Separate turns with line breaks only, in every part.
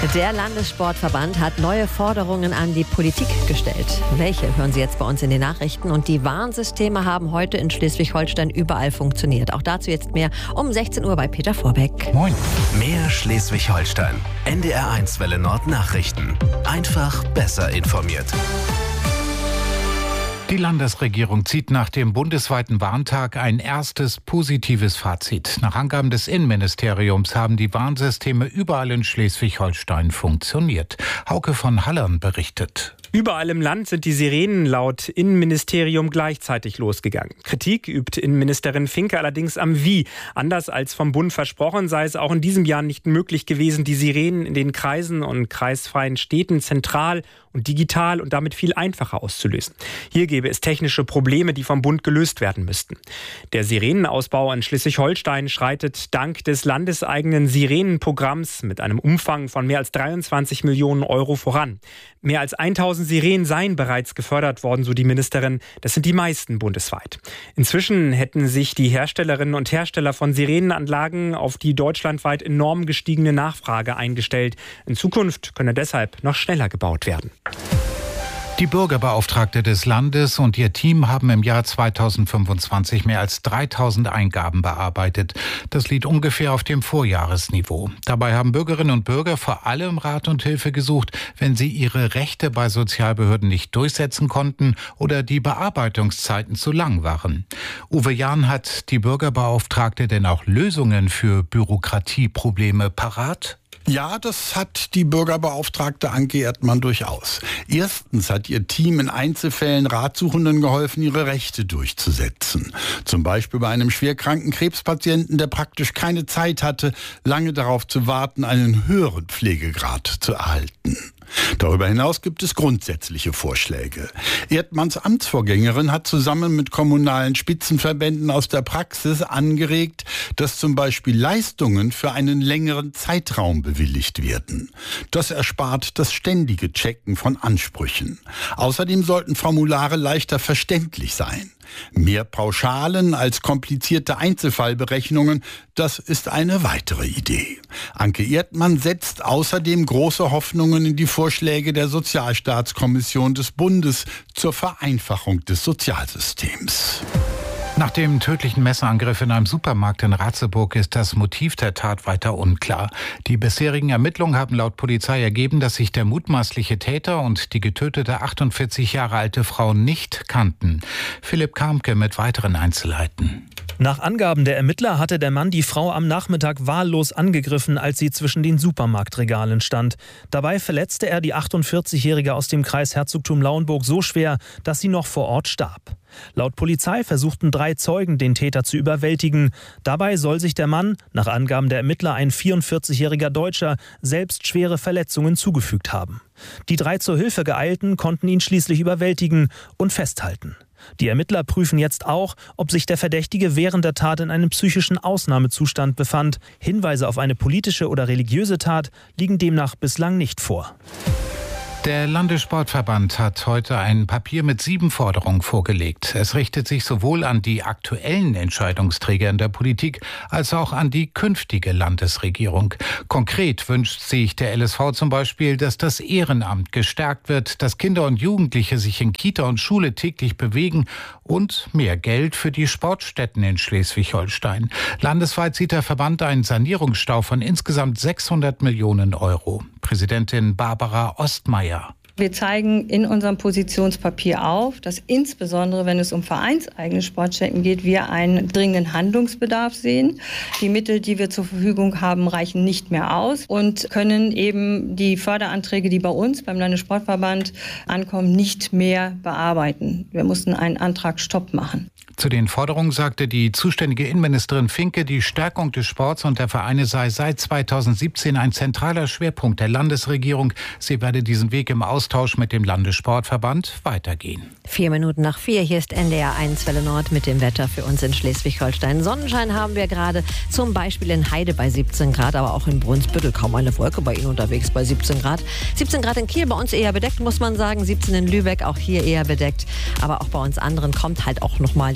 Der Landessportverband hat neue Forderungen an die Politik gestellt. Welche hören Sie jetzt bei uns in den Nachrichten? Und die Warnsysteme haben heute in Schleswig-Holstein überall funktioniert. Auch dazu jetzt mehr um 16 Uhr bei Peter Vorbeck.
Moin.
Mehr Schleswig-Holstein. NDR1 Welle Nord Nachrichten. Einfach besser informiert.
Die Landesregierung zieht nach dem bundesweiten Warntag ein erstes positives Fazit. Nach Angaben des Innenministeriums haben die Warnsysteme überall in Schleswig-Holstein funktioniert. Hauke von Hallern berichtet.
Überall im Land sind die Sirenen laut Innenministerium gleichzeitig losgegangen. Kritik übt Innenministerin Finke allerdings am Wie. Anders als vom Bund versprochen, sei es auch in diesem Jahr nicht möglich gewesen, die Sirenen in den Kreisen und kreisfreien Städten zentral und digital und damit viel einfacher auszulösen. Hier gäbe es technische Probleme, die vom Bund gelöst werden müssten. Der Sirenenausbau in Schleswig-Holstein schreitet dank des landeseigenen Sirenenprogramms mit einem Umfang von mehr als 23 Millionen Euro voran. Mehr als 1000 Sirenen seien bereits gefördert worden, so die Ministerin. Das sind die meisten bundesweit. Inzwischen hätten sich die Herstellerinnen und Hersteller von Sirenenanlagen auf die deutschlandweit enorm gestiegene Nachfrage eingestellt. In Zukunft könne deshalb noch schneller gebaut werden.
Die Bürgerbeauftragte des Landes und ihr Team haben im Jahr 2025 mehr als 3000 Eingaben bearbeitet. Das liegt ungefähr auf dem Vorjahresniveau. Dabei haben Bürgerinnen und Bürger vor allem Rat und Hilfe gesucht, wenn sie ihre Rechte bei Sozialbehörden nicht durchsetzen konnten oder die Bearbeitungszeiten zu lang waren. Uwe Jahn, hat die Bürgerbeauftragte denn auch Lösungen für Bürokratieprobleme parat?
Ja, das hat die Bürgerbeauftragte Anke Erdmann durchaus. Erstens hat ihr Team in Einzelfällen Ratsuchenden geholfen, ihre Rechte durchzusetzen. Zum Beispiel bei einem schwerkranken Krebspatienten, der praktisch keine Zeit hatte, lange darauf zu warten, einen höheren Pflegegrad zu erhalten. Darüber hinaus gibt es grundsätzliche Vorschläge. Erdmanns Amtsvorgängerin hat zusammen mit kommunalen Spitzenverbänden aus der Praxis angeregt, dass zum Beispiel Leistungen für einen längeren Zeitraum bewilligt werden. Das erspart das ständige Checken von Ansprüchen. Außerdem sollten Formulare leichter verständlich sein. Mehr Pauschalen als komplizierte Einzelfallberechnungen, das ist eine weitere Idee. Anke Erdmann setzt außerdem große Hoffnungen in die Vorschläge der Sozialstaatskommission des Bundes zur Vereinfachung des Sozialsystems.
Nach dem tödlichen Messerangriff in einem Supermarkt in Ratzeburg ist das Motiv der Tat weiter unklar. Die bisherigen Ermittlungen haben laut Polizei ergeben, dass sich der mutmaßliche Täter und die getötete 48 Jahre alte Frau nicht kannten. Philipp Kamke mit weiteren Einzelheiten.
Nach Angaben der Ermittler hatte der Mann die Frau am Nachmittag wahllos angegriffen, als sie zwischen den Supermarktregalen stand. Dabei verletzte er die 48-Jährige aus dem Kreis Herzogtum Lauenburg so schwer, dass sie noch vor Ort starb. Laut Polizei versuchten 3 Zeugen, den Täter zu überwältigen. Dabei soll sich der Mann, nach Angaben der Ermittler ein 44-jähriger Deutscher, selbst schwere Verletzungen zugefügt haben. Die 3 zur Hilfe geeilten konnten ihn schließlich überwältigen und festhalten. Die Ermittler prüfen jetzt auch, ob sich der Verdächtige während der Tat in einem psychischen Ausnahmezustand befand. Hinweise auf eine politische oder religiöse Tat liegen demnach bislang nicht vor.
Der Landessportverband hat heute ein Papier mit 7 Forderungen vorgelegt. Es richtet sich sowohl an die aktuellen Entscheidungsträger in der Politik als auch an die künftige Landesregierung. Konkret wünscht sich der LSV zum Beispiel, dass das Ehrenamt gestärkt wird, dass Kinder und Jugendliche sich in Kita und Schule täglich bewegen und mehr Geld für die Sportstätten in Schleswig-Holstein. Landesweit sieht der Verband einen Sanierungsstau von insgesamt 600 Millionen Euro. Präsidentin Barbara Ostmeier.
Wir zeigen in unserem Positionspapier auf, dass insbesondere, wenn es um vereinseigene Sportstätten geht, wir einen dringenden Handlungsbedarf sehen. Die Mittel, die wir zur Verfügung haben, reichen nicht mehr aus und können eben die Förderanträge, die bei uns beim Landessportverband ankommen, nicht mehr bearbeiten. Wir mussten einen Antragsstopp machen.
Zu den Forderungen sagte die zuständige Innenministerin Finke, die Stärkung des Sports und der Vereine sei seit 2017 ein zentraler Schwerpunkt der Landesregierung. Sie werde diesen Weg im Austausch mit dem Landessportverband weitergehen.
4:04, hier ist NDR1 Welle Nord mit dem Wetter für uns in Schleswig-Holstein. Sonnenschein haben wir gerade, zum Beispiel in Heide bei 17 Grad, aber auch in Brunsbüttel kaum eine Wolke bei Ihnen unterwegs bei 17 Grad. 17 Grad in Kiel, bei uns eher bedeckt, muss man sagen. 17 in Lübeck, auch hier eher bedeckt. Aber auch bei uns anderen kommt halt auch nochmal die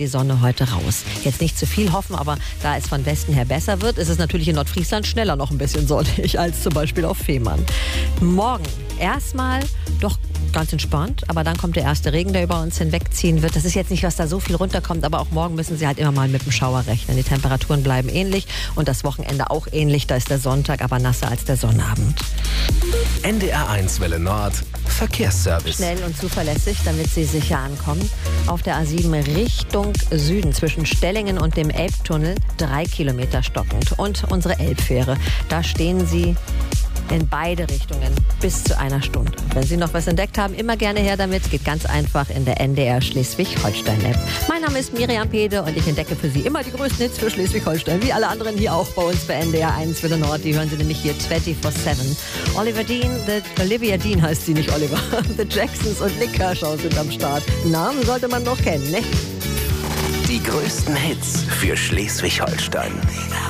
Sonne heute raus. Jetzt nicht zu viel hoffen, aber da es von Westen her besser wird, ist es natürlich in Nordfriesland schneller noch ein bisschen sonnig als zum Beispiel auf Fehmarn. Morgen erstmal doch ganz entspannt, aber dann kommt der erste Regen, der über uns hinwegziehen wird. Das ist jetzt nicht, was da so viel runterkommt, aber auch morgen müssen Sie halt immer mal mit dem Schauer rechnen. Die Temperaturen bleiben ähnlich und das Wochenende auch ähnlich. Da ist der Sonntag aber nasser als der Sonnabend.
NDR1 Welle Nord, Verkehrsservice.
Schnell und zuverlässig, damit Sie sicher ankommen. Auf der A7 Richtung Süden zwischen Stellingen und dem Elbtunnel 3 Kilometer stockend. Und unsere Elbfähre, da stehen Sie in beide Richtungen bis zu einer Stunde. Wenn Sie noch was entdeckt haben, immer gerne her damit. Geht ganz einfach in der NDR Schleswig-Holstein-App. Mein Name ist Miriam Pede und ich entdecke für Sie immer die größten Hits für Schleswig-Holstein. Wie alle anderen hier auch bei uns bei NDR 1 Welle Nord. Die hören Sie nämlich hier 24/7. Olivia Dean heißt sie, nicht Oliver. The Jacksons und Nick Kershaw sind am Start. Namen sollte man doch kennen, ne?
Die größten Hits für Schleswig-Holstein.